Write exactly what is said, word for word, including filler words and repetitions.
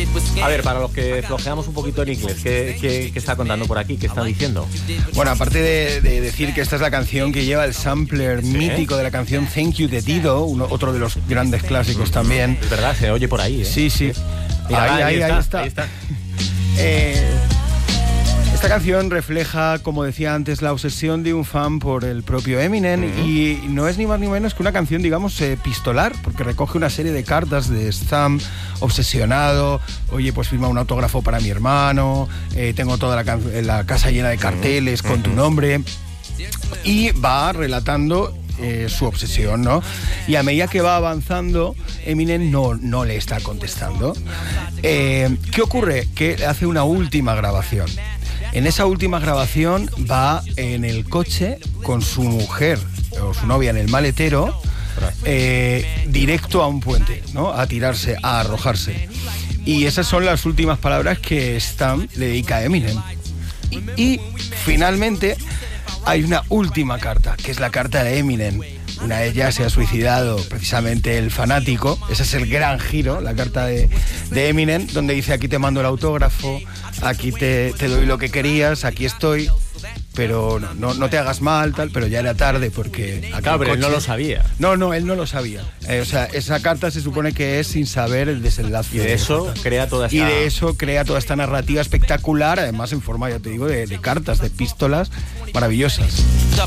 A ver, para los que flojeamos un poquito en inglés, ¿qué, qué, qué está contando por aquí? ¿Qué está diciendo? Bueno, aparte de, de decir que esta es la canción que lleva el sampler ¿Sí? mítico de la canción Thank You de Dido, uno, otro de los grandes clásicos también. Es verdad, se oye por ahí, ¿eh? Sí, sí. Mira, ahí, ahí, ahí, está, ahí está. Ahí está. Eh, esta canción refleja, como decía antes, la obsesión de un fan por el propio Eminem uh-huh. y no es ni más ni menos que una canción, digamos, eh, pistolar, porque recoge una serie de cartas de Sam obsesionado. Oye, pues firma un autógrafo para mi hermano, eh, tengo toda la, can- la casa llena de carteles uh-huh. con tu nombre, y va relatando Eh, su obsesión, ¿no? Y a medida que va avanzando, Eminem no, no le está contestando. Eh, ¿Qué ocurre? Que hace una última grabación. En esa última grabación va en el coche con su mujer o su novia en el maletero, eh, directo a un puente, ¿no? A tirarse, a arrojarse. Y esas son las últimas palabras que Stan le dedica a Eminem. Y, y finalmente hay una última carta, que es la carta de Eminem. Una de ellas se ha suicidado precisamente el fanático. Ese es el gran giro, la carta de, de Eminem, donde dice: aquí te mando el autógrafo, aquí te, te doy lo que querías, aquí estoy, pero no, no, no te hagas mal, tal. Pero ya era tarde porque... Claro, pero él no lo sabía. No, no, él no lo sabía. Eh, o sea, esa carta se supone que es sin saber el desenlace. Y de eso crea toda esta... Y de eso crea toda esta narrativa espectacular, además en forma, ya te digo, de, de cartas, de epístolas maravillosas.